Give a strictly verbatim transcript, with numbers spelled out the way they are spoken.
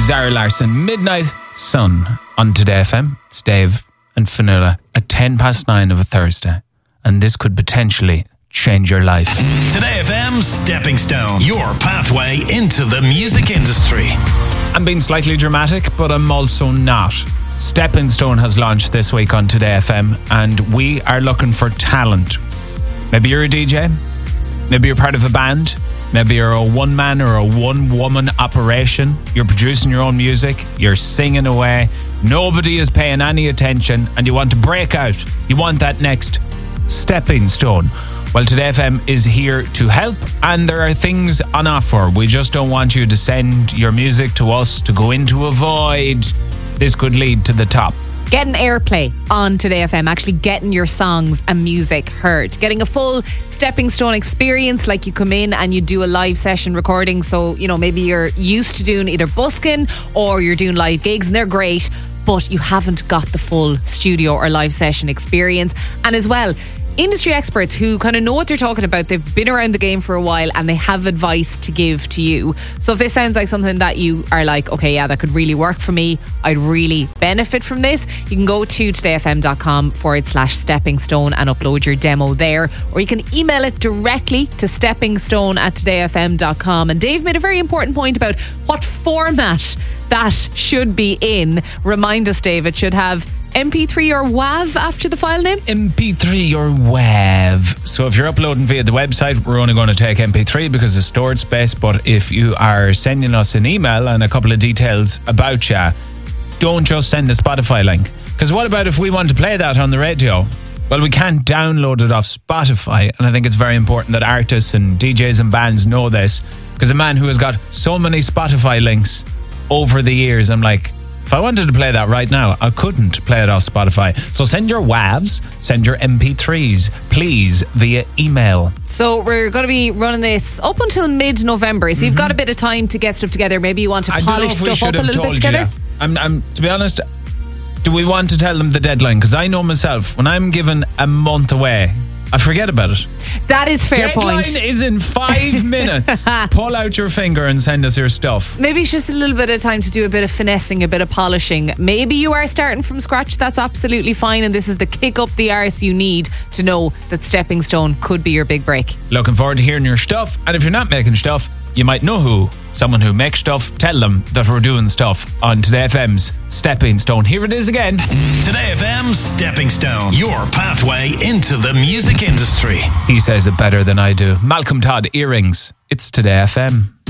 Zara Larsson, Midnight Sun on Today F M. It's Dave and Fionnuala at ten past nine of a Thursday. And this could potentially change your life. Today F M Stepping Stone, your pathway into the music industry. I'm being slightly dramatic, but I'm also not. Stepping Stone has launched this week on Today F M, and we are looking for talent. Maybe you're a D J, maybe you're part of a band, maybe you're a one-man or a one-woman operation. You're producing your own music, you're singing away, nobody is paying any attention, and you want to break out. You want that next stepping stone. Well, Today F M is here to help, and there are things on offer. We just don't want you to send your music to us to go into a void. This could lead to the top. Getting airplay on Today F M, actually getting your songs and music heard, getting a full stepping stone experience, like you come in and you do a live session recording. So, you know, maybe you're used to doing either busking or you're doing live gigs, and they're great, but you haven't got the full studio or live session experience. And as well, industry experts who kind of know what they're talking about. They've been around the game for a while and they have advice to give to you. So if this sounds like something that you are like, okay, yeah, that could really work for me, I'd really benefit from this, you can go to todayfm.com forward slash stepping stone and upload your demo there, or you can email it directly to steppingstone at todayfm.com. And Dave made a very important point about what format that should be in. Remind us, Dave, it should have M P three or WAV after the file name? M P three or WAV. So if you're uploading via the website, we're only going to take M P three because of storage space. But if you are sending us an email and a couple of details about you, don't just send the Spotify link. Because what about if we want to play that on the radio? Well, we can't download it off Spotify. And I think it's very important that artists and D Js and bands know this. Because a man who has got so many Spotify links over the years, I'm like, if I wanted to play that right now, I couldn't play it off Spotify. So send your WAVs, send your M P threes, please, via email. So we're going to be running this up until mid-November. So mm-hmm. you've got a bit of time to get stuff together. Maybe you want to I polish stuff up a little bit together. I'm, I'm, to be honest, do we want to tell them the deadline? Because I know myself, when I'm given a month away, I forget about it. That is fair Deadline point. is in five minutes. Pull out your finger and send us your stuff. Maybe it's just a little bit of time to do a bit of finessing, a bit of polishing. Maybe you are starting from scratch. That's absolutely fine. And this is the kick up the arse you need to know that Stepping Stone could be your big break. Looking forward to hearing your stuff. And if you're not making stuff, you might know who. Someone who makes stuff. Tell them that we're doing stuff on Today F M's Stepping Stone. Here it is again. Today F M's Stepping Stone, your pathway into the music industry. He says it better than I do. Malcolm Todd, Earrings. It's Today F M.